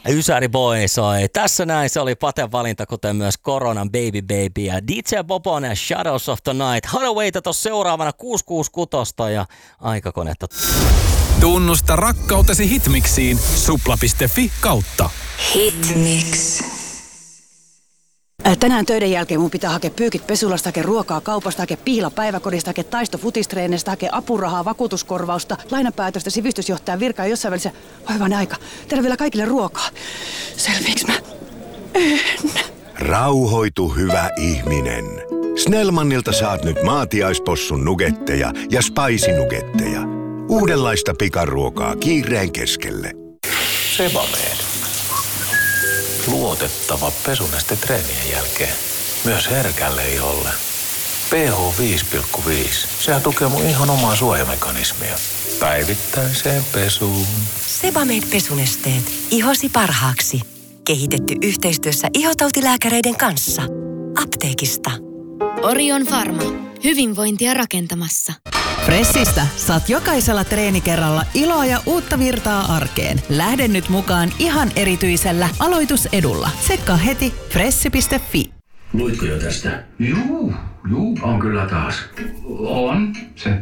Ysäri Boy soi. Tässä näin se oli Paten valinta, kuten myös Koronan Baby Baby ja DJ Bobon ja Shadows of the Night. Hadawayta tossa seuraavana 666 ja aikakonetta. Tunnusta rakkautesi Hitmixiin supla.fi/. Hitmix. Tänään töiden jälkeen mun pitää hakea pyykit pesulasta, hakea ruokaa kaupasta, hakea pihla päiväkodista, hakea taisto futistreenistä, hakea apurahaa, vakuutuskorvausta, lainapäätöstä, sivistysjohtajan virkaa jossain välissä. Hyvän aika. Tehdään vielä kaikille ruokaa. Selviiks mä? En. Rauhoitu, hyvä ihminen. Snellmanilta saat nyt maatiaispossun nugetteja ja spicy-nugetteja. Uudenlaista pikaruokaa kiireen keskelle. Sebamed. Luotettava pesuneste treenien jälkeen. Myös herkälle iholle. pH 5,5. Sehän tukee mun ihon omaa suojamekanismia. Päivittäiseen pesuun. Sebamed pesunesteet. Ihosi parhaaksi. Kehitetty yhteistyössä ihotautilääkäreiden kanssa. Apteekista. Orion Pharma. Hyvinvointia rakentamassa. Fressistä saat jokaisella treenikerralla iloa ja uutta virtaa arkeen. Lähde nyt mukaan ihan erityisellä aloitusedulla. Tsekkaa heti fressi.fi. Luitko jo tästä? Juu, on kyllä taas. On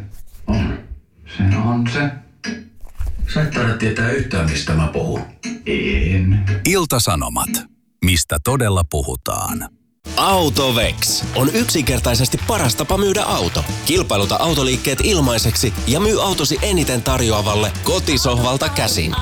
se. Sä et taida tietää yhtään, mistä mä puhun. En. Ilta-Sanomat. Mistä todella puhutaan. Autovex on yksinkertaisesti paras tapa myydä auto. Kilpailuta autoliikkeet ilmaiseksi ja myy autosi eniten tarjoavalle kotisohvalta käsin.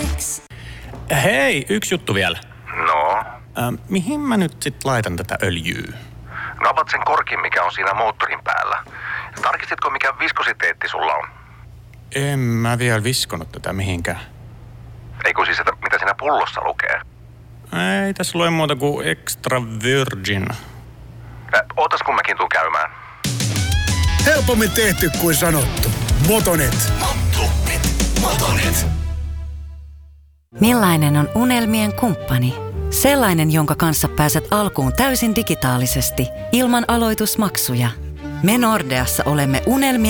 Hei, yksi juttu vielä. No? Mihin mä nyt sit laitan tätä öljyä? No avat sen korkin, mikä on siinä moottorin päällä. Tarkistitko, mikä viskositeetti sulla on? En mä vielä viskonut tätä mihinkään. Eikö siis, että mitä siinä pullossa lukee? Ei tässä lue muuta kuin extra virgin. Ootas kun mäkin tuun käymään. Helpommin tehty kuin sanottu. Motonet. Millainen on unelmien kumppani? Sellainen, jonka kanssa pääset alkuun täysin digitaalisesti, ilman aloitusmaksuja. Me Nordeassa olemme unelmien